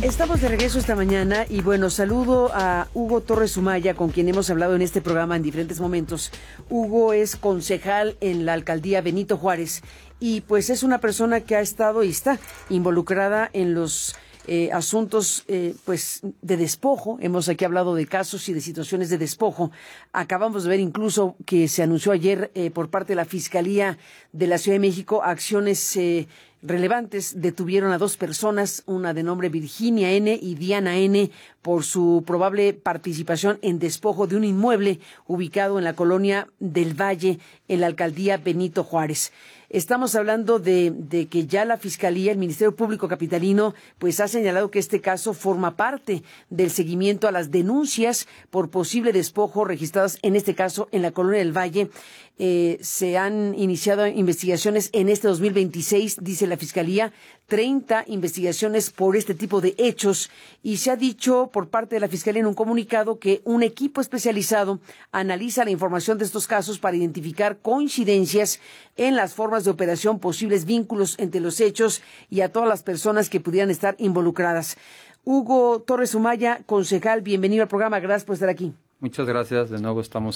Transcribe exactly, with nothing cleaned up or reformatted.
Estamos de regreso esta mañana y bueno, saludo a Hugo Torres Umaya, con quien hemos hablado en este programa en diferentes momentos. Hugo es concejal en la alcaldía Benito Juárez y pues es una persona que ha estado y está involucrada en los eh, asuntos eh, pues de despojo. Hemos aquí hablado de casos y de situaciones de despojo. Acabamos de ver incluso que se anunció ayer eh, por parte de la Fiscalía de la Ciudad de México acciones eh, relevantes. Detuvieron a dos personas, una de nombre Virginia N. y Diana N., por su probable participación en despojo de un inmueble ubicado en la colonia del Valle, en la alcaldía Benito Juárez. Estamos hablando de, de que ya la Fiscalía, el Ministerio Público Capitalino, pues ha señalado que este caso forma parte del seguimiento a las denuncias por posible despojo registradas, en este caso, en la colonia del Valle. Eh, se han iniciado investigaciones en este dos mil veintiséis, dice la Fiscalía, treinta investigaciones por este tipo de hechos, y se ha dicho por parte de la Fiscalía en un comunicado que un equipo especializado analiza la información de estos casos para identificar coincidencias en las formas de operación, posibles vínculos entre los hechos y a todas las personas que pudieran estar involucradas. Hugo Torres Umaya, concejal, bienvenido al programa, gracias por estar aquí. Muchas gracias, de nuevo estamos